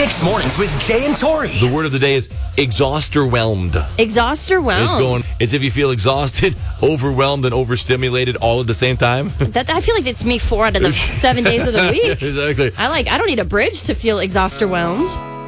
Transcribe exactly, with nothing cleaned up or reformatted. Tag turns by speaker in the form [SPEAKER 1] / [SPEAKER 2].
[SPEAKER 1] Mixed Mornings with Jay and Tori.
[SPEAKER 2] The word of the day is exhausterwhelmed.
[SPEAKER 3] Exhausterwhelmed.
[SPEAKER 2] It's going. It's if you feel exhausted, overwhelmed, and overstimulated all at the same time.
[SPEAKER 3] That I feel like that's me four out of the seven days of the week.
[SPEAKER 2] Exactly.
[SPEAKER 3] I like. I don't need a bridge to feel exhausterwhelmed.